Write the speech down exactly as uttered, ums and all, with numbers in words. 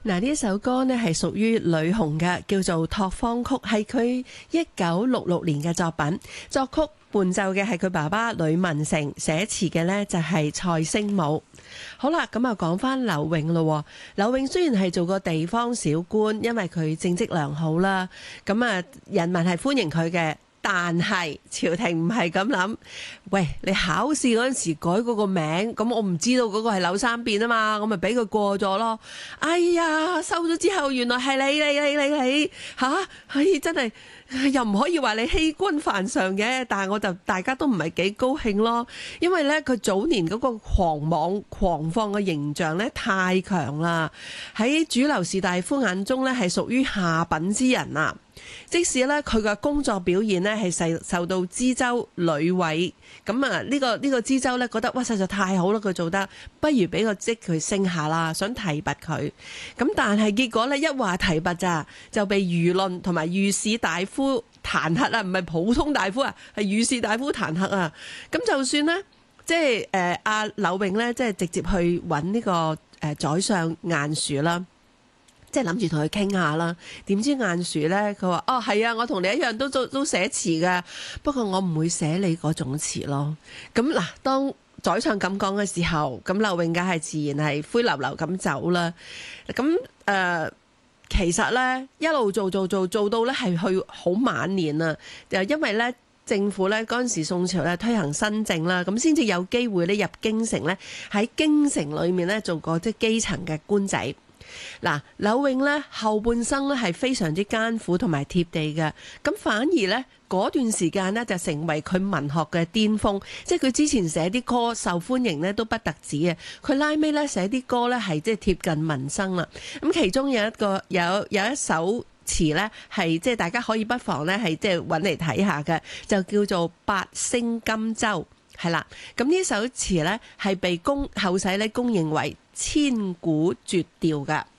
嗱，呢首歌呢係屬於呂紅嘅，叫做《拓荒曲》，係佢一九六六年嘅作品，作曲伴奏嘅係佢爸爸呂文成，寫詞嘅呢就係蔡星武。好啦，咁啊講翻劉永咯。劉永雖然係做過地方小官，因為佢政績良好啦，咁啊人民係歡迎佢嘅。但係朝廷唔係咁諗，喂，你考試嗰陣時改嗰個名，咁我唔知道嗰個係柳三變啊嘛，我咪俾佢過咗咯。哎呀，收咗之後原來係你你你你你吓，唉、哎、真係又唔可以話你欺君犯上嘅，但係我就大家都唔係幾高興咯，因為咧佢早年嗰個狂妄狂放嘅形象咧太強啦，喺主流士大夫眼中咧係屬於下品之人啊。即使咧佢嘅工作表現咧係受受到知州呂偉咁啊，呢個呢個知州咧覺得哇實在太好啦，佢做得不如俾個職佢升下啦，想提拔佢。咁但係結果咧一話提拔咋就被輿論同埋御史大夫彈劾啊，唔係普通大夫啊，係御史大夫彈劾啊。咁就算呢，即係誒阿柳永咧，即係直接去揾呢個誒宰相晏殊啦。即係諗住同佢傾下啦，點知晏殊咧佢話：哦係啊，我同你一樣都都都寫詞㗎，不過我唔會寫你嗰種詞咯。咁嗱，當宰相咁講嘅時候，咁柳永梗係自然係灰溜溜咁走啦。咁誒、呃，其實咧一路做做做做到咧係去好晚年啊，就因為咧政府咧嗰陣時宋朝咧推行新政啦，咁先至有機會咧入京城咧喺京城裏面咧做過即係基層嘅官仔。嗱，柳永咧後半生咧係非常之艱苦同埋貼地嘅，咁反而咧嗰段時間咧就成為佢文學嘅巔峰，即係佢之前寫啲歌受歡迎咧都不特止啊，佢拉尾咧寫啲歌咧係即係貼近民生啦。咁其中有一個有有一首詞咧係即係大家可以不妨咧係即係揾嚟睇下嘅，就叫做《八聲甘州》。係啦，咁呢首詞咧係被公後世咧公認為千古絕調噶。